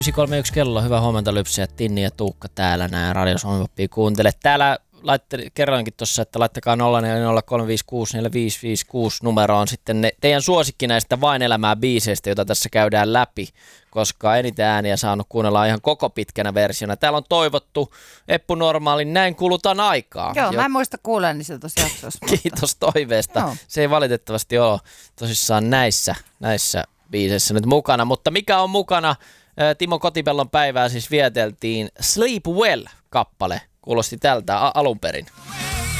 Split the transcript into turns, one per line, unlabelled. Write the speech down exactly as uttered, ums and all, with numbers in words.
yhdeksän kolme yksi kello, hyvää huomenta Lypsä ja Tinni ja Tuukka täällä näin Radio Suomi-Poppia kuuntele. Täällä laitte, kerroinkin tuossa, että laittakaa nolla neljä nolla kolme viisi kuusi neljä viisi viisi kuusi numeroon sitten ne teidän suosikki näistä Vain elämää biiseistä, joita tässä käydään läpi, koska eniten ääniä saanut kuunnella ihan koko pitkänä versiona. Täällä on toivottu Eppu Normaalin Näin kulutan aikaa.
Joo,
jo-
mä en muista kuuleeni sitä tuossa jaksossa.
Kiitos toiveesta.
Joo.
Se ei valitettavasti ole tosissaan näissä, näissä biiseissä nyt mukana, mutta mikä on mukana? Timo Kotipellon päivää siis vieteltiin Sleep Well-kappale. Kuulosti tältä a- alun perin.